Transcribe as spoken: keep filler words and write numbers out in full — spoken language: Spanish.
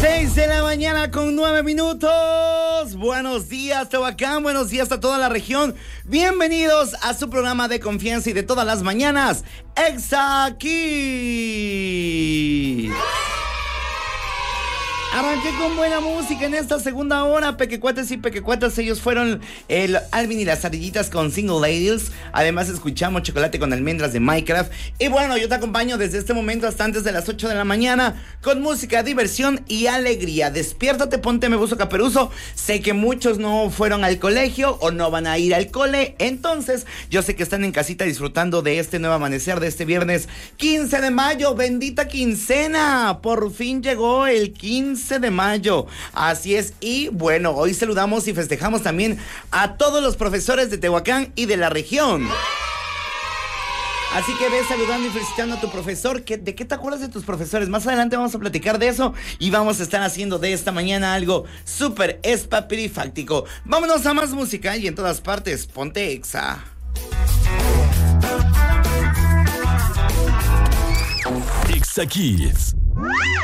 seis de la mañana con nueve minutos. Buenos días, Tehuacán. Buenos días a toda la región. Bienvenidos a su programa de confianza y de todas las mañanas, Exa Kids. Arranqué con buena música en esta segunda hora. Pequecuates y pequecuatas, ellos fueron el Alvin y las ardillitas con Single Ladies. Además escuchamos Chocolate con almendras de Minecraft. Y bueno, yo te acompaño desde este momento hasta antes de las ocho de la mañana con música, diversión y alegría. Despiértate, ponte Me Buzo Caperuso. Sé que muchos no fueron al colegio o no van a ir al cole. Entonces, yo sé que están en casita disfrutando de este nuevo amanecer de este viernes quince de mayo. Bendita quincena. Por fin llegó el quince de mayo, así es. Y bueno, hoy saludamos y festejamos también a todos los profesores de Tehuacán y de la región. Así que ve saludando y felicitando a tu profesor. ¿Qué, ¿De qué te acuerdas de tus profesores? Más adelante vamos a platicar de eso y vamos a estar haciendo de esta mañana algo súper espapirifáctico. Vámonos a más música y en todas partes, ponte Exa. Exa Kids.